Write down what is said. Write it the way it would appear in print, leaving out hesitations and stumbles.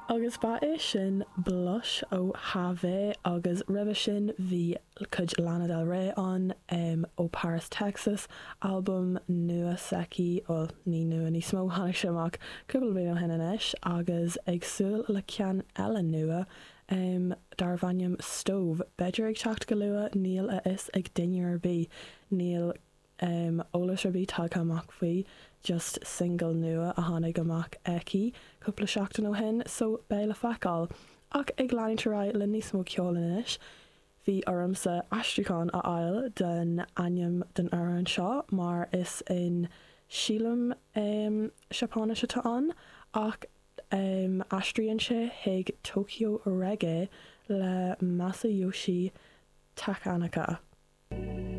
Agus ba é sin blush ó Have agus ribh sin bhí chud Lana Del Rey an ó Paris, Texas, album nua seci ó ní nua ní smó hanna semach cúpla bliain ó hinanis agus agsúil le cean eile nua dar bhainneam Stove. Beidir ag teacht go luath níl a is ag duine ar bí níl ólas ar bí tag amach faoi just single nua a tháinig amach eici cúpla seachtain ó hin so béle feicáil ach ag leantarrá le níos mó ceolainis bhí ormsa astruúcháin a ail den ainm den áran seo mar is in sílam Seapána se tá an ach astruíonn sé ag Tokyo Reggae le Masayoshi Takanaka.